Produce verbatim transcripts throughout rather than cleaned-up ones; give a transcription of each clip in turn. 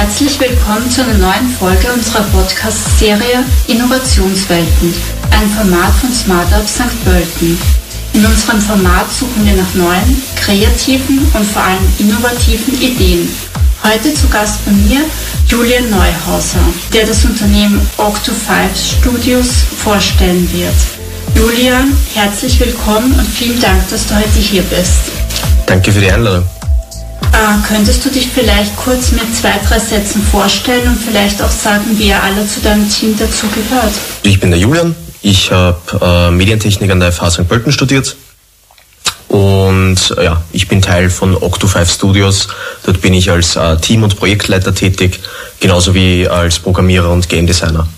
Herzlich willkommen zu einer neuen Folge unserer Podcast-Serie Innovationswelten, ein Format von SmartUp Sankt Pölten. In unserem Format suchen wir nach neuen, kreativen und vor allem innovativen Ideen. Heute zu Gast bei mir Julian Neuhauser, der das Unternehmen Octo five Studios vorstellen wird. Julian, herzlich willkommen und vielen Dank, dass du heute hier bist. Danke für die Einladung. Äh, könntest du dich vielleicht kurz mit zwei, drei Sätzen vorstellen und vielleicht auch sagen, wie ihr alle zu deinem Team dazu gehört? Ich bin der Julian, ich habe äh, Medientechnik an der F H Sankt Pölten studiert und äh, ja, ich bin Teil von Octo five Studios. Dort bin ich als äh, Team- und Projektleiter tätig, genauso wie als Programmierer und Game Designer.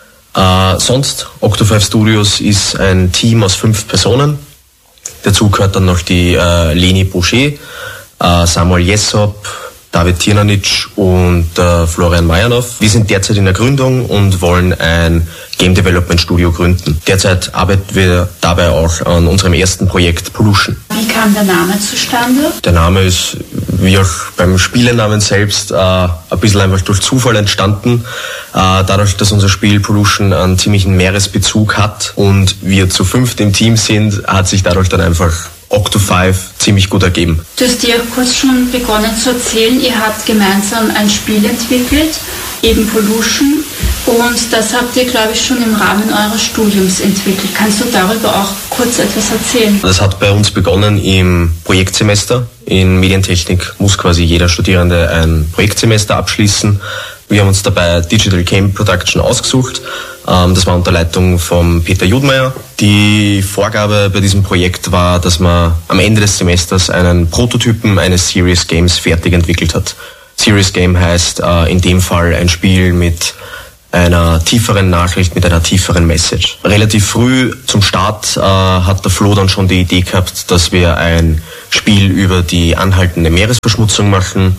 Äh, sonst, Octo five Studios ist ein Team aus fünf Personen. Dazu gehört dann noch die äh, Leni Boucher, äh, Samuel Jessop, David Tirnanic und äh, Florian Majanov. Wir sind derzeit in der Gründung und wollen ein Game Development Studio gründen. Derzeit arbeiten wir dabei auch an unserem ersten Projekt Pollution. Wie kam der Name zustande? Der Name ist, wie auch beim Spielenamen selbst, äh, ein bisschen einfach durch Zufall entstanden. Äh, dadurch, dass unser Spiel Pollution einen ziemlichen Meeresbezug hat und wir zu fünft im Team sind, hat sich dadurch dann einfach Octo five ziemlich gut ergeben. Du hast dir kurz schon begonnen zu erzählen, ihr habt gemeinsam ein Spiel entwickelt, eben Pollution, und das habt ihr, glaube ich, schon im Rahmen eures Studiums entwickelt. Kannst du darüber auch kurz etwas erzählen? Das hat bei uns begonnen im Projektsemester. In Medientechnik muss quasi jeder Studierende ein Projektsemester abschließen. Wir haben uns dabei Digital Game Production ausgesucht. Das war unter Leitung von Peter Judmeier. Die Vorgabe bei diesem Projekt war, dass man am Ende des Semesters einen Prototypen eines Serious Games fertig entwickelt hat. Serious Game heißt in dem Fall ein Spiel mit einer tieferen Nachricht, mit einer tieferen Message. Relativ früh zum Start hat der Flo dann schon die Idee gehabt, dass wir ein Spiel über die anhaltende Meeresverschmutzung machen.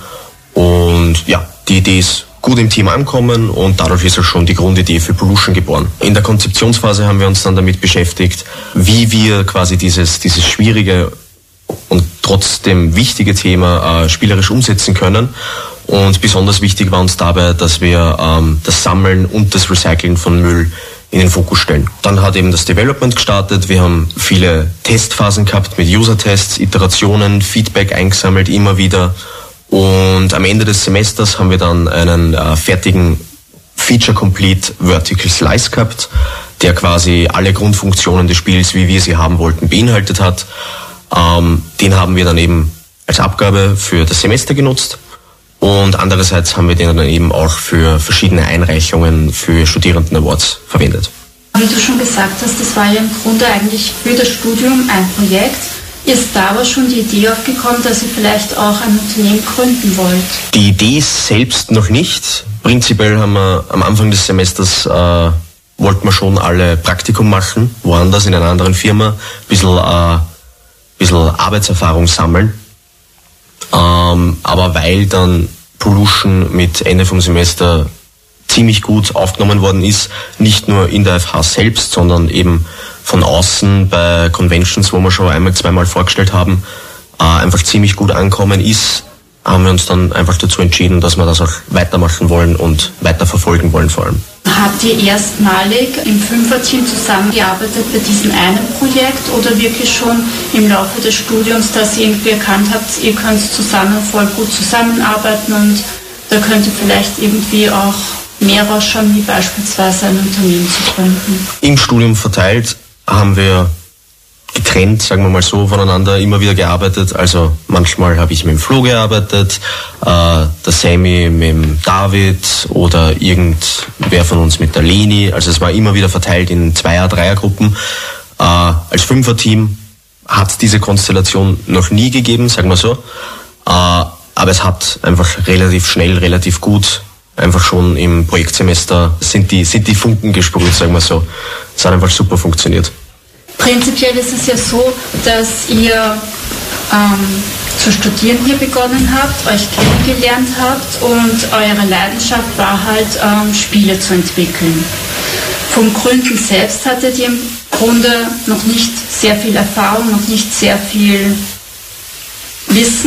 Und ja, die Idee ist gut im Team ankommen und dadurch ist auch schon die Grundidee für Pollution geboren. In der Konzeptionsphase haben wir uns dann damit beschäftigt, wie wir quasi dieses, dieses schwierige und trotzdem wichtige Thema äh, spielerisch umsetzen können. Und besonders wichtig war uns dabei, dass wir ähm, das Sammeln und das Recyceln von Müll in den Fokus stellen. Dann hat eben das Development gestartet. Wir haben viele Testphasen gehabt mit User-Tests, Iterationen, Feedback eingesammelt, immer wieder. Und am Ende des Semesters haben wir dann einen äh, fertigen Feature-Complete Vertical Slice gehabt, der quasi alle Grundfunktionen des Spiels, wie wir sie haben wollten, beinhaltet hat. Ähm, den haben wir dann eben als Abgabe für das Semester genutzt. Und andererseits haben wir den dann eben auch für verschiedene Einreichungen für Studierenden-Awards verwendet. Wie du schon gesagt hast, das war ja im Grunde eigentlich für das Studium ein Projekt. Ist da aber schon die Idee aufgekommen, dass ihr vielleicht auch ein Unternehmen gründen wollt? Die Idee selbst noch nicht. Prinzipiell haben wir am Anfang des Semesters äh, wollten wir schon alle Praktikum machen, woanders in einer anderen Firma, ein bisschen, äh, bisschen Arbeitserfahrung sammeln. Ähm, aber weil dann Pollution mit Ende vom Semester ziemlich gut aufgenommen worden ist, nicht nur in der F H selbst, sondern eben von außen bei Conventions, wo wir schon einmal, zweimal vorgestellt haben, äh, einfach ziemlich gut ankommen ist, haben wir uns dann einfach dazu entschieden, dass wir das auch weitermachen wollen und weiterverfolgen wollen vor allem. Habt ihr erstmalig im Fünferteam zusammengearbeitet bei diesem einen Projekt oder wirklich schon im Laufe des Studiums, dass ihr irgendwie erkannt habt, ihr könnt zusammen voll gut zusammenarbeiten und da könnte vielleicht irgendwie auch mehr rausschauen, wie beispielsweise ein Unternehmen zu gründen? Im Studium verteilt haben wir getrennt, sagen wir mal so, voneinander immer wieder gearbeitet. Also manchmal habe ich mit dem Flo gearbeitet, äh, der Sammy mit dem David oder irgendwer von uns mit der Leni. Also es war immer wieder verteilt in Zweier-, Dreiergruppen. Äh, als Fünferteam hat es diese Konstellation noch nie gegeben, sagen wir so. Äh, aber es hat einfach relativ schnell, relativ gut, einfach schon im Projektsemester sind die, sind die Funken gesprüht, sagen wir so. Es hat einfach super funktioniert. Prinzipiell ist es ja so, dass ihr ähm, zu studieren hier begonnen habt, euch kennengelernt habt und eure Leidenschaft war halt, ähm, Spiele zu entwickeln. Vom Gründen selbst hattet ihr im Grunde noch nicht sehr viel Erfahrung, noch nicht sehr viel Wissen,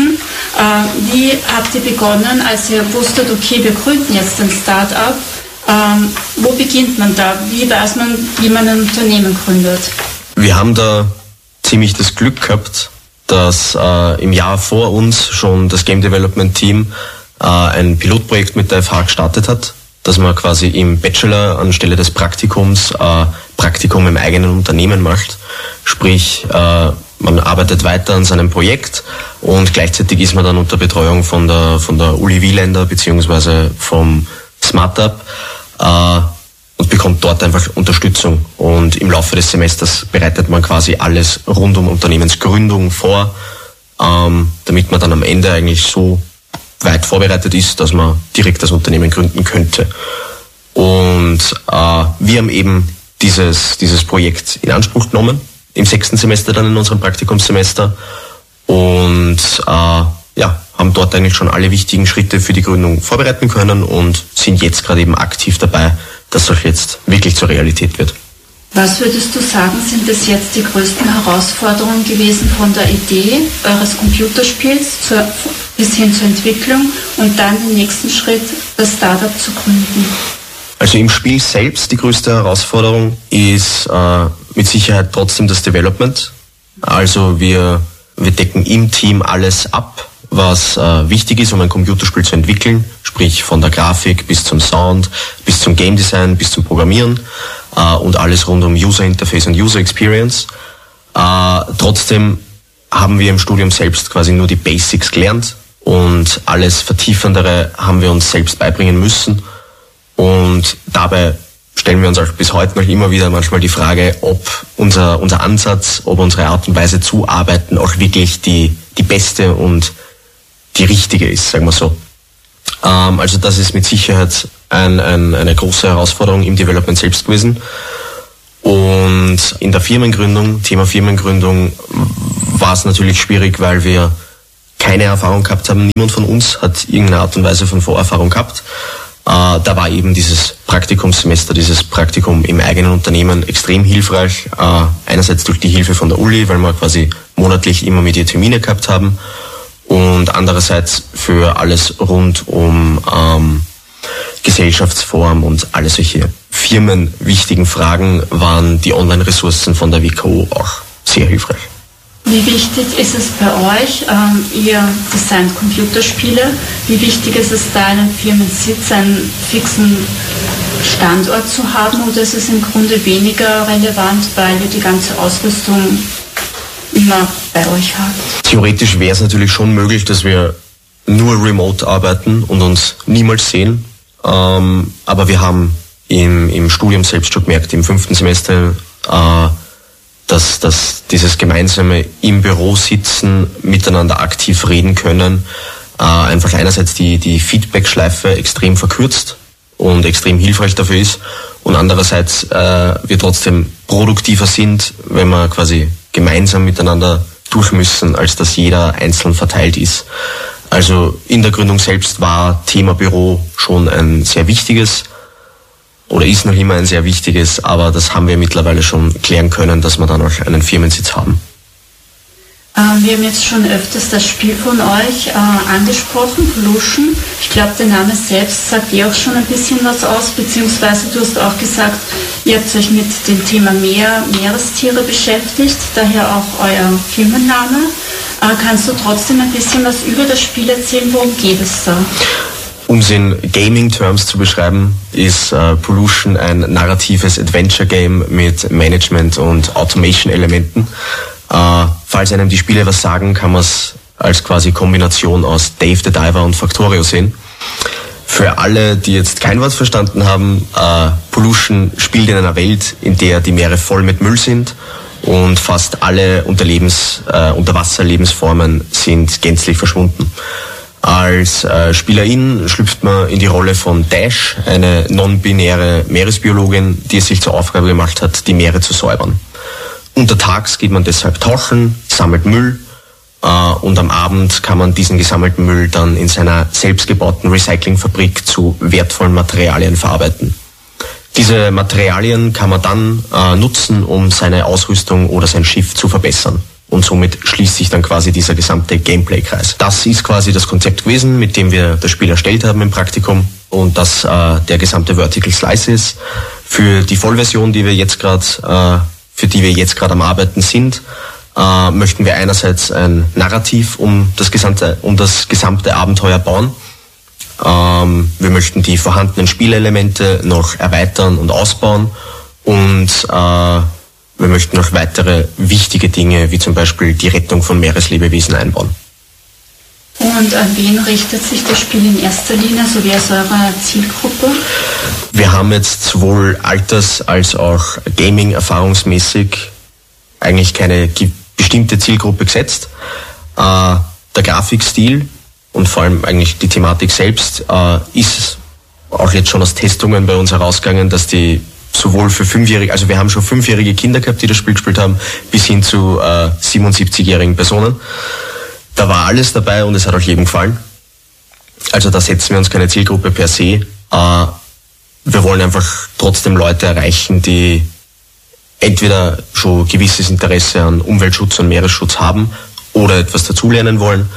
Äh, wie habt ihr begonnen, als ihr wusstet, okay, wir gründen jetzt ein Start-up? Ähm, wo beginnt man da? Wie weiß man, wie man ein Unternehmen gründet? Wir haben da ziemlich das Glück gehabt, dass äh, im Jahr vor uns schon das Game Development Team äh, ein Pilotprojekt mit der F H gestartet hat, dass man quasi im Bachelor anstelle des Praktikums äh, Praktikum im eigenen Unternehmen macht. Sprich, äh, man arbeitet weiter an seinem Projekt und gleichzeitig ist man dann unter Betreuung von der, von der Uli Wieländer beziehungsweise vom SmartUp äh, und bekommt dort einfach Unterstützung. Und im Laufe des Semesters bereitet man quasi alles rund um Unternehmensgründung vor, ähm, damit man dann am Ende eigentlich so weit vorbereitet ist, dass man direkt das Unternehmen gründen könnte. Und äh, wir haben eben dieses, dieses Projekt in Anspruch genommen, im sechsten Semester dann in unserem Praktikumssemester und äh, ja, haben dort eigentlich schon alle wichtigen Schritte für die Gründung vorbereiten können und sind jetzt gerade eben aktiv dabei, dass das jetzt wirklich zur Realität wird. Was würdest du sagen, sind bis jetzt die größten Herausforderungen gewesen von der Idee eures Computerspiels zur, bis hin zur Entwicklung und dann den nächsten Schritt, das Startup zu gründen? Also im Spiel selbst die größte Herausforderung ist äh, mit Sicherheit trotzdem das Development. Also wir, wir decken im Team alles ab, was äh, wichtig ist, um ein Computerspiel zu entwickeln, sprich von der Grafik bis zum Sound, bis zum Game Design, bis zum Programmieren äh, und alles rund um User Interface und User Experience. Äh, trotzdem haben wir im Studium selbst quasi nur die Basics gelernt und alles Vertiefendere haben wir uns selbst beibringen müssen. Und dabei stellen wir uns auch bis heute noch immer wieder manchmal die Frage, ob unser, unser Ansatz, ob unsere Art und Weise zu arbeiten auch wirklich die, die beste und die richtige ist, sagen wir so. Ähm, also das ist mit Sicherheit ein, ein, eine große Herausforderung im Development selbst gewesen. Und in der Firmengründung, Thema Firmengründung, war es natürlich schwierig, weil wir keine Erfahrung gehabt haben. Niemand von uns hat irgendeine Art und Weise von Vorerfahrung gehabt. Uh, da war eben dieses Praktikumssemester, dieses Praktikum im eigenen Unternehmen extrem hilfreich. Uh, einerseits durch die Hilfe von der Uli, weil wir quasi monatlich immer mit ihr Termine gehabt haben und andererseits für alles rund um um Gesellschaftsform und alle solche firmenwichtigen Fragen waren die Online-Ressourcen von der W K O auch sehr hilfreich. Wie wichtig ist es bei euch, ähm, ihr designt Computerspiele, wie wichtig ist es da, einen Firmensitz, einen fixen Standort zu haben, oder ist es im Grunde weniger relevant, weil ihr die ganze Ausrüstung immer bei euch habt? Theoretisch wäre es natürlich schon möglich, dass wir nur remote arbeiten und uns niemals sehen, ähm, aber wir haben im, im Studium selbst schon gemerkt, im fünften Semester, äh, dass, dass dieses gemeinsame im Büro sitzen, miteinander aktiv reden können, äh, einfach einerseits die, die Feedback-Schleife extrem verkürzt und extrem hilfreich dafür ist und andererseits äh, wir trotzdem produktiver sind, wenn wir quasi gemeinsam miteinander durch müssen, als dass jeder einzeln verteilt ist. Also in der Gründung selbst war Thema Büro schon ein sehr wichtiges oder ist noch immer ein sehr wichtiges, aber das haben wir mittlerweile schon klären können, dass wir dann auch einen Firmensitz haben. Ähm, wir haben jetzt schon öfters das Spiel von euch äh, angesprochen, Pollution. Ich glaube, der Name selbst sagt dir auch schon ein bisschen was aus, beziehungsweise du hast auch gesagt, ihr habt euch mit dem Thema Meer, Meerestiere beschäftigt, daher auch euer Firmenname. Äh, kannst du trotzdem ein bisschen was über das Spiel erzählen? Worum geht es da? Um es in Gaming-Terms zu beschreiben, ist äh, Pollution ein narratives Adventure-Game mit Management- und Automation-Elementen. Äh, falls einem die Spiele was sagen, kann man es als quasi Kombination aus Dave the Diver und Factorio sehen. Für alle, die jetzt kein Wort verstanden haben, äh, Pollution spielt in einer Welt, in der die Meere voll mit Müll sind und fast alle Unterlebens, äh, Unterwasserlebensformen sind gänzlich verschwunden. Als äh, Spielerin schlüpft man in die Rolle von Dash, eine non-binäre Meeresbiologin, die es sich zur Aufgabe gemacht hat, die Meere zu säubern. Untertags geht man deshalb tauchen, sammelt Müll äh, und am Abend kann man diesen gesammelten Müll dann in seiner selbstgebauten Recyclingfabrik zu wertvollen Materialien verarbeiten. Diese Materialien kann man dann äh, nutzen, um seine Ausrüstung oder sein Schiff zu verbessern. und somit schließt sich dann quasi dieser gesamte Gameplay-Kreis. Das ist quasi das Konzept gewesen, mit dem wir das Spiel erstellt haben im Praktikum und das äh, der gesamte Vertical Slice ist. Für die Vollversion, die wir jetzt gerade, äh, für die wir jetzt gerade am Arbeiten sind, äh, möchten wir einerseits ein Narrativ um das gesamte, um das gesamte Abenteuer bauen. Ähm, wir möchten die vorhandenen Spielelemente noch erweitern und ausbauen und äh, wir möchten noch weitere wichtige Dinge, wie zum Beispiel die Rettung von Meereslebewesen einbauen. Und an wen richtet sich das Spiel in erster Linie? Also wer ist eure Zielgruppe? Wir haben jetzt sowohl alters- als auch gaming-erfahrungsmäßig eigentlich keine bestimmte Zielgruppe gesetzt. Äh, der Grafikstil und vor allem eigentlich die Thematik selbst äh, ist auch jetzt schon aus Testungen bei uns herausgegangen, dass die sowohl für Fünfjährige, also wir haben schon fünfjährige Kinder gehabt, die das Spiel gespielt haben, bis hin zu äh, siebenundsiebzigjährigen Personen. Da war alles dabei und es hat auch jedem gefallen. Also da setzen wir uns keine Zielgruppe per se. Äh, wir wollen einfach trotzdem Leute erreichen, die entweder schon gewisses Interesse an Umweltschutz und Meeresschutz haben oder etwas dazulernen wollen.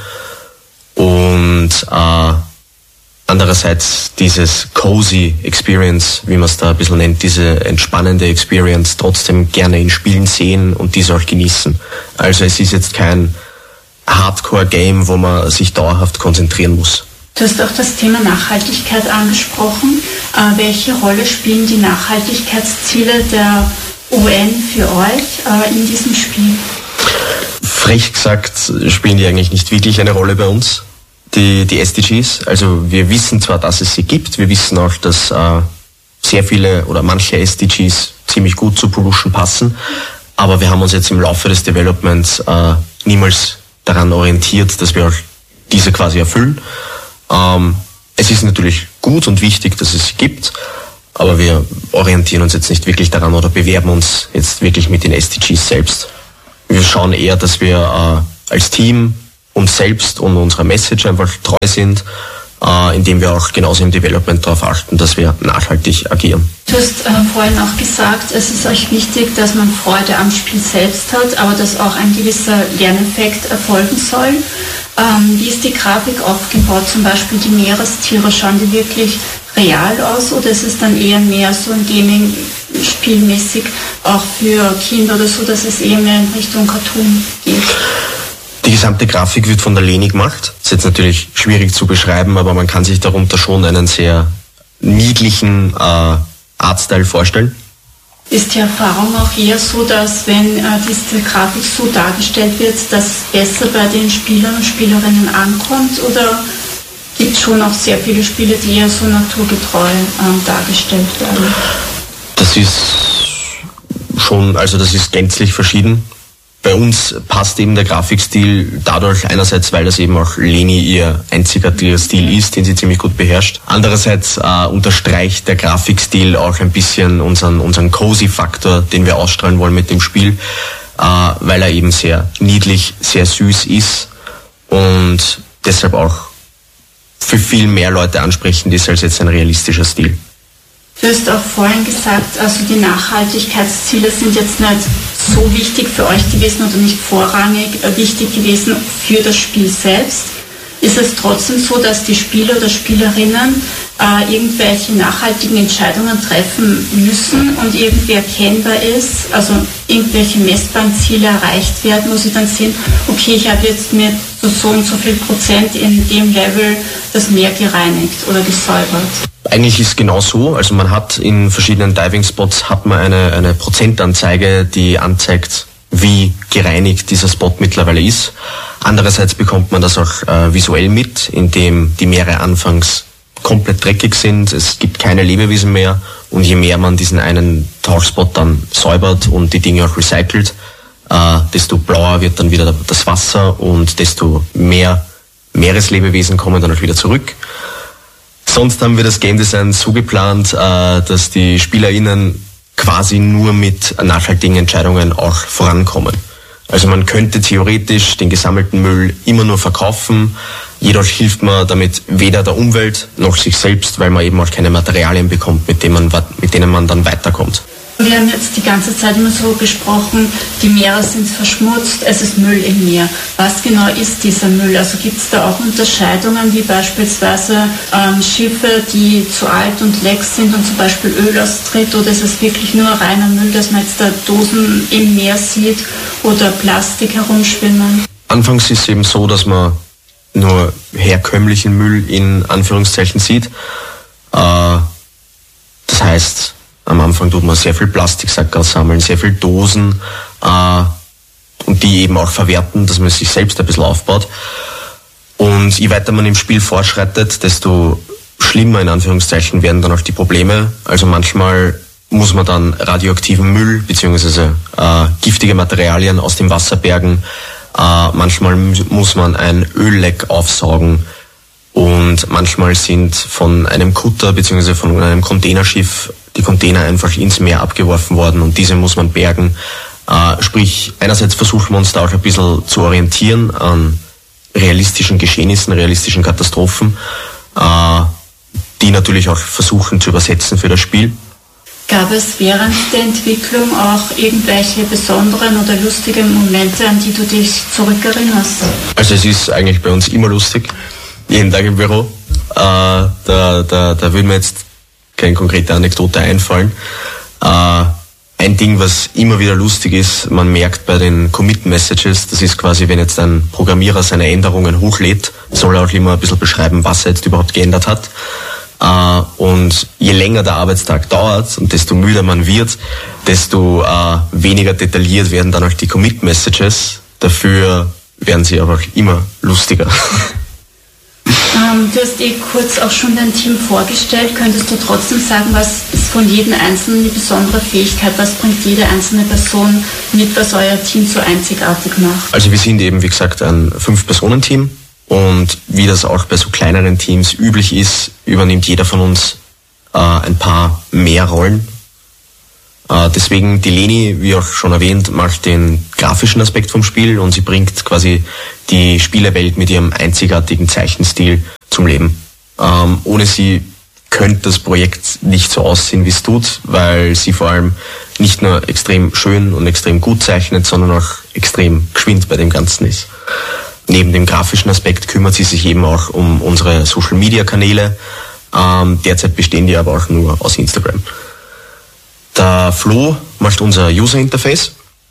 Und äh, andererseits dieses cozy Experience, wie man es da ein bisschen nennt, diese entspannende Experience trotzdem gerne in Spielen sehen und diese auch genießen. Also es ist jetzt kein Hardcore-Game, wo man sich dauerhaft konzentrieren muss. Du hast auch das Thema Nachhaltigkeit angesprochen. Äh, welche Rolle spielen die Nachhaltigkeitsziele der U N für euch äh, in diesem Spiel? Frech gesagt spielen die eigentlich nicht wirklich eine Rolle bei uns. Die, die S D Gs, also wir wissen zwar, dass es sie gibt, wir wissen auch, dass äh, sehr viele oder manche S D Gs ziemlich gut zu Pollution passen, aber wir haben uns jetzt im Laufe des Developments äh, niemals daran orientiert, dass wir auch diese quasi erfüllen. Ähm, es ist natürlich gut und wichtig, dass es sie gibt, aber wir orientieren uns jetzt nicht wirklich daran oder bewerben uns jetzt wirklich mit den S D Gs selbst. Wir schauen eher, dass wir äh, als Team uns selbst und unserer Message einfach treu sind, äh, indem wir auch genauso im Development darauf achten, dass wir nachhaltig agieren. Du hast äh, vorhin auch gesagt, es ist euch wichtig, dass man Freude am Spiel selbst hat, aber dass auch ein gewisser Lerneffekt erfolgen soll. Ähm, wie ist die Grafik aufgebaut? Zum Beispiel die Meerestiere, schauen die wirklich real aus oder ist es dann eher mehr so ein Gaming-Spielmäßig auch für Kinder oder so, dass es eher mehr in Richtung Cartoon geht? Die gesamte Grafik wird von der Leni gemacht. Das ist jetzt natürlich schwierig zu beschreiben, aber man kann sich darunter schon einen sehr niedlichen äh, Artstyle vorstellen. Ist die Erfahrung auch eher so, dass wenn äh, diese Grafik so dargestellt wird, dass es besser bei den Spielern und Spielerinnen ankommt? Oder gibt es schon auch sehr viele Spiele, die eher so naturgetreu äh, dargestellt werden? Das ist schon, also das ist gänzlich verschieden. Bei uns passt eben der Grafikstil dadurch einerseits, weil das eben auch Leni ihr einzigartiger Stil ist, den sie ziemlich gut beherrscht. Andererseits äh, unterstreicht der Grafikstil auch ein bisschen unseren, unseren Cozy-Faktor, den wir ausstrahlen wollen mit dem Spiel, äh, weil er eben sehr niedlich, sehr süß ist und deshalb auch für viel mehr Leute ansprechend ist als jetzt ein realistischer Stil. Du hast auch vorhin gesagt, also die Nachhaltigkeitsziele sind jetzt nicht so wichtig für euch gewesen oder nicht vorrangig wichtig gewesen für das Spiel selbst. Ist es trotzdem so, dass die Spieler oder Spielerinnen äh, irgendwelche nachhaltigen Entscheidungen treffen müssen und irgendwie erkennbar ist, also irgendwelche messbaren Ziele erreicht werden, wo sie dann sehen, okay, ich habe jetzt mit so, so und so viel Prozent in dem Level das Meer gereinigt oder gesäubert? Eigentlich ist es genau so, also man hat in verschiedenen Diving-Spots hat man eine, eine Prozentanzeige, die anzeigt, wie gereinigt dieser Spot mittlerweile ist. Andererseits bekommt man das auch äh, visuell mit, indem die Meere anfangs komplett dreckig sind, es gibt keine Lebewesen mehr und je mehr man diesen einen Tauchspot dann säubert und die Dinge auch recycelt, äh, desto blauer wird dann wieder das Wasser und desto mehr Meereslebewesen kommen dann auch wieder zurück. Sonst haben wir das Game Design so geplant, äh, dass die SpielerInnen quasi nur mit nachhaltigen Entscheidungen auch vorankommen. Also man könnte theoretisch den gesammelten Müll immer nur verkaufen, jedoch hilft man damit weder der Umwelt noch sich selbst, weil man eben auch keine Materialien bekommt, mit denen man, mit denen man dann weiterkommt. Wir haben jetzt die ganze Zeit immer so gesprochen, die Meere sind verschmutzt, es ist Müll im Meer. Was genau ist dieser Müll? Also gibt es da auch Unterscheidungen, wie beispielsweise ähm, Schiffe, die zu alt und leck sind und zum Beispiel Öl austritt, oder ist es wirklich nur reiner Müll, dass man jetzt da Dosen im Meer sieht oder Plastik herumschwimmen? Anfangs ist es eben so, dass man nur herkömmlichen Müll in Anführungszeichen sieht. Äh, das heißt, am Anfang tut man sehr viel Plastiksacker sammeln, sehr viel Dosen äh, und die eben auch verwerten, dass man sich selbst ein bisschen aufbaut. Und je weiter man im Spiel fortschreitet, desto schlimmer in Anführungszeichen werden dann auch die Probleme. Also manchmal muss man dann radioaktiven Müll bzw. Äh, giftige Materialien aus dem Wasser bergen. Äh, manchmal muss man ein Ölleck aufsaugen. Und manchmal sind von einem Kutter bzw. von einem Containerschiff die Container einfach ins Meer abgeworfen worden und diese muss man bergen. Äh, sprich, einerseits versuchen wir uns da auch ein bisschen zu orientieren an realistischen Geschehnissen, realistischen Katastrophen, äh, die natürlich auch versuchen zu übersetzen für das Spiel. Gab es während der Entwicklung auch irgendwelche besonderen oder lustigen Momente, an die du dich zurückerinnerst? Also es ist eigentlich bei uns immer lustig, jeden Tag im Büro. Äh, da, da, da will mir jetzt keine konkrete Anekdote einfallen. Äh, ein Ding, was immer wieder lustig ist, man merkt bei den Commit-Messages, das ist quasi, wenn jetzt ein Programmierer seine Änderungen hochlädt, soll er auch immer ein bisschen beschreiben, was er jetzt überhaupt geändert hat. Uh, und je länger der Arbeitstag dauert und desto müder man wird, desto uh, weniger detailliert werden dann auch die Commit-Messages. Dafür werden sie aber auch immer lustiger. Um, du hast eh kurz auch schon dein Team vorgestellt. Könntest du trotzdem sagen, was ist von jedem Einzelnen die besondere Fähigkeit? Was bringt jede einzelne Person mit, was euer Team so einzigartig macht? Also wir sind eben, wie gesagt, ein Fünf-Personen-Team. Und wie das auch bei so kleineren Teams üblich ist, übernimmt jeder von uns äh, ein paar mehr Rollen. Äh, deswegen die Leni, wie auch schon erwähnt, macht den grafischen Aspekt vom Spiel und sie bringt quasi die Spielewelt mit ihrem einzigartigen Zeichenstil zum Leben. Ähm, ohne sie könnte das Projekt nicht so aussehen, wie es tut, weil sie vor allem nicht nur extrem schön und extrem gut zeichnet, sondern auch extrem geschwind bei dem Ganzen ist. Neben dem grafischen Aspekt kümmert sie sich eben auch um unsere Social-Media-Kanäle. Ähm, derzeit bestehen die aber auch nur aus Instagram. Der Flo macht unser User-Interface.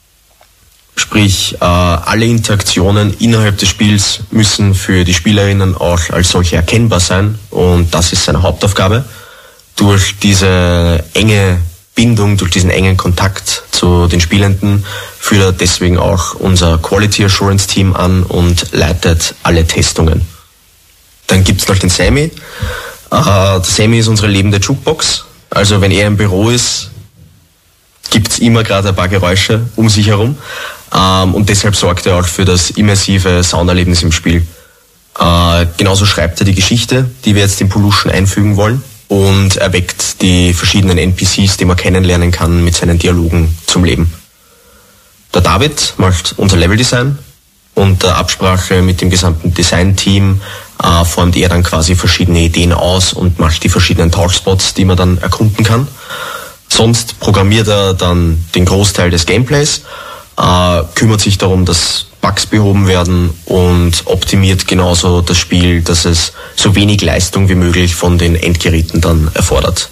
Sprich, äh, alle Interaktionen innerhalb des Spiels müssen für die Spielerinnen auch als solche erkennbar sein. Und das ist seine Hauptaufgabe. Durch diese enge Bindung, durch diesen engen Kontakt zu den Spielenden führt er deswegen auch unser Quality Assurance Team an und leitet alle Testungen. Dann gibt's noch den Sammy. Äh, der Sammy ist unsere lebende Jukebox. Also wenn er im Büro ist, gibt's immer gerade ein paar Geräusche um sich herum. Ähm, und deshalb sorgt er auch für das immersive Sounderlebnis im Spiel. Äh, genauso schreibt er die Geschichte, die wir jetzt in Pollution einfügen wollen. Und erweckt die verschiedenen N P Cs, die man kennenlernen kann, mit seinen Dialogen zum Leben. Der David macht unser Leveldesign. Unter Absprache mit dem gesamten Design-Team äh, formt er dann quasi verschiedene Ideen aus und macht die verschiedenen Tauchspots, die man dann erkunden kann. Sonst programmiert er dann den Großteil des Gameplays, äh, kümmert sich darum, dass Bugs behoben werden und optimiert genauso das Spiel, dass es so wenig Leistung wie möglich von den Endgeräten dann erfordert.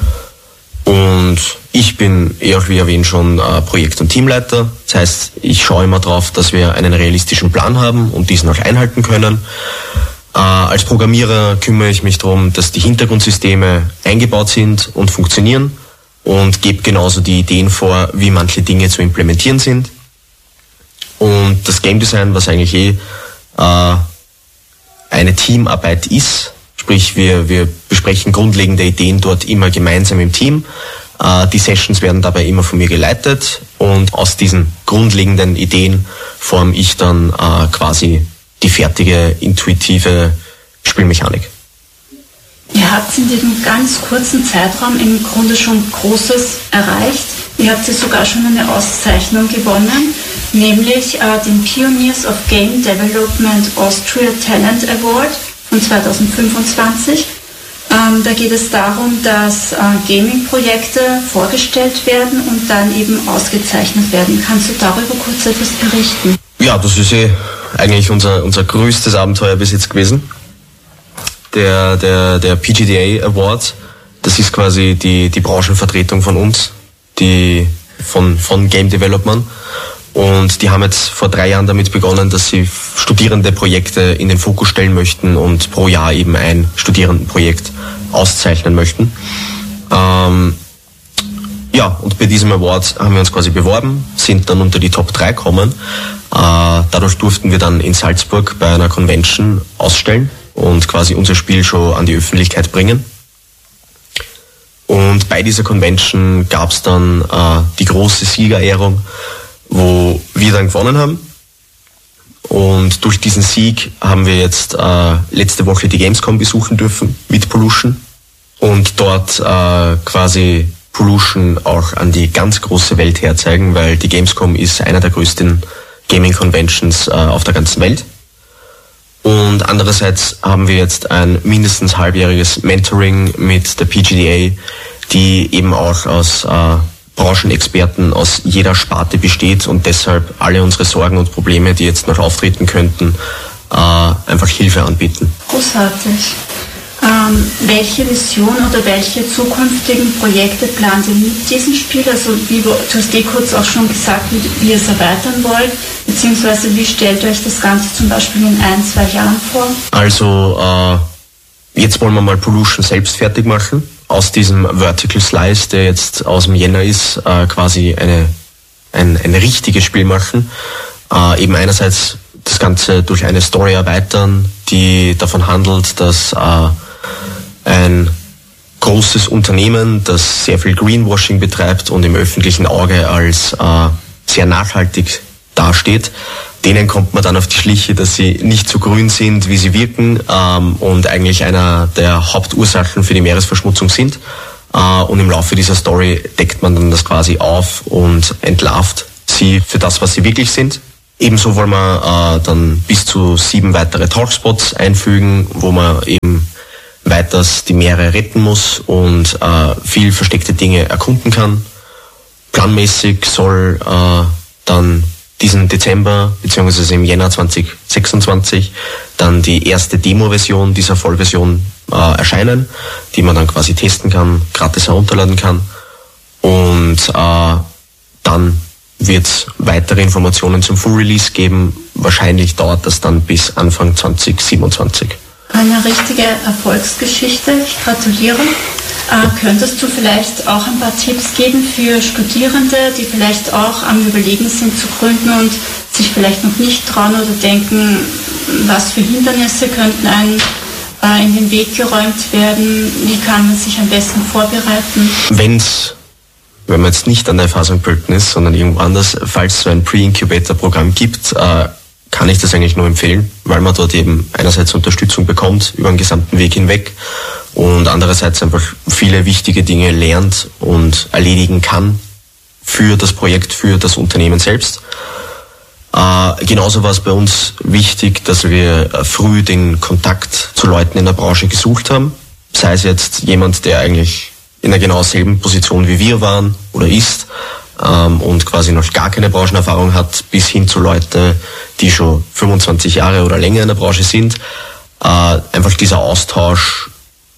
Und ich bin, eh auch wie erwähnt schon, Projekt- und Teamleiter. Das heißt, ich schaue immer drauf, dass wir einen realistischen Plan haben und diesen auch einhalten können. Äh, als Programmierer kümmere ich mich darum, dass die Hintergrundsysteme eingebaut sind und funktionieren und gebe genauso die Ideen vor, wie manche Dinge zu implementieren sind. Und das Game Design, was eigentlich eh äh, eine Teamarbeit ist, sprich wir, wir besprechen grundlegende Ideen dort immer gemeinsam im Team. Äh, die Sessions werden dabei immer von mir geleitet und aus diesen grundlegenden Ideen forme ich dann äh, quasi die fertige, intuitive Spielmechanik. Ihr habt in diesem ganz kurzen Zeitraum im Grunde schon Großes erreicht. Ihr habt ja sogar schon eine Auszeichnung gewonnen, nämlich äh, den Pioneers of Game Development Austria Talent Award von zweitausendfünfundzwanzig. Ähm, Ähm, da geht es darum, dass äh, Gaming-Projekte vorgestellt werden und dann eben ausgezeichnet werden. Kannst du darüber kurz etwas berichten? Ja, das ist eh eigentlich unser, unser größtes Abenteuer bis jetzt gewesen. Der, der, der P G D A Award, das ist quasi die, die Branchenvertretung von uns, die von, von Game Development. Und die haben jetzt vor drei Jahren damit begonnen, dass sie studierende Projekte in den Fokus stellen möchten und pro Jahr eben ein Studierendenprojekt auszeichnen möchten. Ähm, ja, und bei diesem Award haben wir uns quasi beworben, sind dann unter die Top drei gekommen. Äh, dadurch durften wir dann in Salzburg bei einer Convention ausstellen und quasi unser Spiel schon an die Öffentlichkeit bringen. Und bei dieser Convention gab es dann äh, die große Siegerehrung, wo wir dann gewonnen haben. Und durch diesen Sieg haben wir jetzt äh, letzte Woche die Gamescom besuchen dürfen mit Pollution und dort äh, quasi Pollution auch an die ganz große Welt herzeigen, weil die Gamescom ist einer der größten Gaming-Conventions äh, auf der ganzen Welt. Und andererseits haben wir jetzt ein mindestens halbjähriges Mentoring mit der P G D A, die eben auch aus äh, Branchenexperten aus jeder Sparte besteht und deshalb alle unsere Sorgen und Probleme, die jetzt noch auftreten könnten, äh, einfach Hilfe anbieten. Großartig. Ähm, welche Vision oder welche zukünftigen Projekte plant ihr mit diesem Spiel? Also wie, du hast eh kurz auch schon gesagt, wie, wie ihr es erweitern wollt, beziehungsweise wie stellt ihr euch das Ganze zum Beispiel in ein, zwei Jahren vor? Also äh, jetzt wollen wir mal Pollution selbst fertig machen. Aus diesem Vertical Slice, der jetzt aus dem Jänner ist, äh, quasi eine, ein, ein richtiges Spiel machen. Äh, eben einerseits das Ganze durch eine Story erweitern, die davon handelt, dass äh, ein großes Unternehmen, das sehr viel Greenwashing betreibt und im öffentlichen Auge als äh, sehr nachhaltig dasteht, denen kommt man dann auf die Schliche, dass sie nicht so grün sind, wie sie wirken ähm, und eigentlich einer der Hauptursachen für die Meeresverschmutzung sind. Äh, und im Laufe dieser Story deckt man dann das quasi auf und entlarvt sie für das, was sie wirklich sind. Ebenso wollen wir äh, dann bis zu sieben weitere Tauchspots einfügen, wo man eben weiters die Meere retten muss und äh, viel versteckte Dinge erkunden kann. Planmäßig soll äh, dann diesen Dezember bzw. im Jänner zwanzig sechsundzwanzig dann die erste Demo-Version dieser Vollversion äh, erscheinen, die man dann quasi testen kann, gratis herunterladen kann. Und äh, dann wird es weitere Informationen zum Full Release geben. Wahrscheinlich dauert das dann bis Anfang zwanzig siebenundzwanzig. Eine richtige Erfolgsgeschichte. Ich gratuliere. Äh, könntest du vielleicht auch ein paar Tipps geben für Studierende, die vielleicht auch am Überlegen sind zu gründen und sich vielleicht noch nicht trauen oder denken, was für Hindernisse könnten einem äh, in den Weg geräumt werden? Wie kann man sich am besten vorbereiten? Wenn's, wenn man jetzt nicht an der F H Sankt Pölten ist, sondern irgendwo anders, falls es so ein Pre-Incubator-Programm gibt, äh, kann ich das eigentlich nur empfehlen, weil man dort eben einerseits Unterstützung bekommt über den gesamten Weg hinweg und andererseits einfach viele wichtige Dinge lernt und erledigen kann für das Projekt, für das Unternehmen selbst. Äh, genauso war es bei uns wichtig, dass wir früh den Kontakt zu Leuten in der Branche gesucht haben, sei es jetzt jemand, der eigentlich in der genau selben Position wie wir waren oder ist, ähm, und quasi noch gar keine Branchenerfahrung hat, bis hin zu Leuten, die schon fünfundzwanzig Jahre oder länger in der Branche sind. Äh, einfach dieser Austausch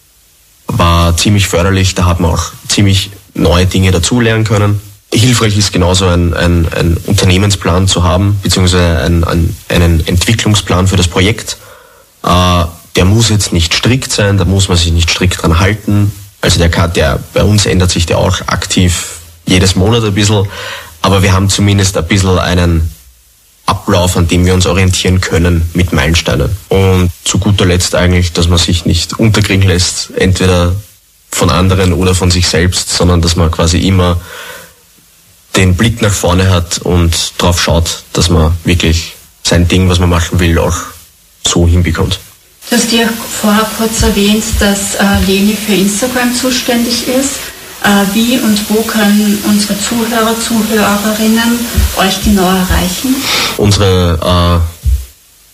war ziemlich förderlich, da hat man auch ziemlich neue Dinge dazulernen können. Hilfreich ist genauso ein, ein, ein Unternehmensplan zu haben, beziehungsweise ein, ein, einen Entwicklungsplan für das Projekt. Äh, der muss jetzt nicht strikt sein, da muss man sich nicht strikt dran halten. Also der, der bei uns ändert sich der auch aktiv jedes Monat ein bisschen, aber wir haben zumindest ein bisschen einen Ablauf, an dem wir uns orientieren können mit Meilensteinen. Und zu guter Letzt eigentlich, dass man sich nicht unterkriegen lässt, entweder von anderen oder von sich selbst, sondern dass man quasi immer den Blick nach vorne hat und drauf schaut, dass man wirklich sein Ding, was man machen will, auch so hinbekommt. Du hast ja vorher kurz erwähnt, dass äh, Leni für Instagram zuständig ist. Äh, wie und wo können unsere Zuhörer, Zuhörerinnen euch genau erreichen? Unsere, äh, unser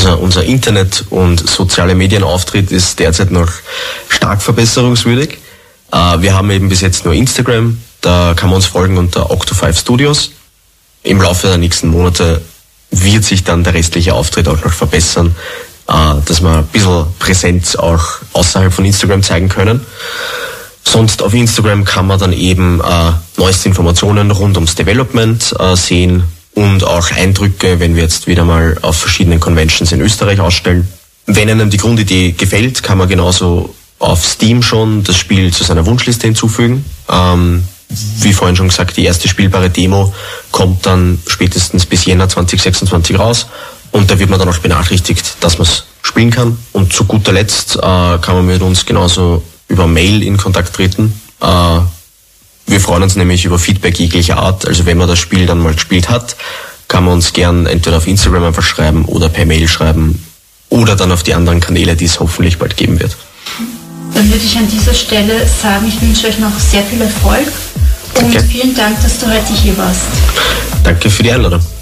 unser, unser Internet- und soziale Medienauftritt ist derzeit noch stark verbesserungswürdig. Äh, wir haben eben bis jetzt nur Instagram, da kann man uns folgen unter Octo fünf Studios. Im Laufe der nächsten Monate wird sich dann der restliche Auftritt auch noch verbessern, äh, dass wir ein bisschen Präsenz auch außerhalb von Instagram zeigen können. Sonst auf Instagram kann man dann eben äh, neueste Informationen rund ums Development äh, sehen und auch Eindrücke, wenn wir jetzt wieder mal auf verschiedenen Conventions in Österreich ausstellen. Wenn einem die Grundidee gefällt, kann man genauso auf Steam schon das Spiel zu seiner Wunschliste hinzufügen. Ähm, wie vorhin schon gesagt, die erste spielbare Demo kommt dann spätestens bis Jänner zwanzig sechsundzwanzig raus und da wird man dann auch benachrichtigt, dass man es spielen kann. Und zu guter Letzt äh, kann man mit uns genauso über Mail in Kontakt treten. Äh, wir freuen uns nämlich über Feedback jeglicher Art. Also wenn man das Spiel dann mal gespielt hat, kann man uns gern entweder auf Instagram einfach schreiben oder per Mail schreiben oder dann auf die anderen Kanäle, die es hoffentlich bald geben wird. Dann würde ich an dieser Stelle sagen, ich wünsche euch noch sehr viel Erfolg und Danke. Vielen Dank, dass du heute hier warst. Danke für die Einladung.